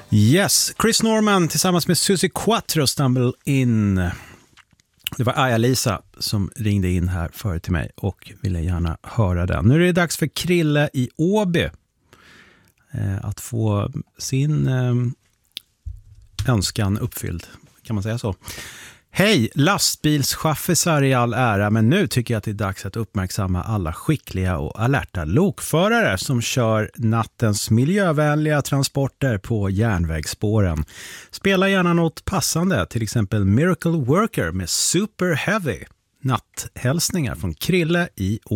Yes, Chris Norman tillsammans med Susie Quattro, Stumble In. Det var Aja-Lisa som ringde in här förut till mig och ville gärna höra den. Nu är det dags för Krille i Åby att få sin önskan uppfylld. Kan man säga så? Hej, lastbilschaffisar i all ära, men nu tycker jag att det är dags att uppmärksamma alla skickliga och alerta lokförare som kör nattens miljövänliga transporter på järnvägsspåren. Spela gärna något passande, till exempel Miracle Worker med Super Heavy. Natthälsningar från Krille i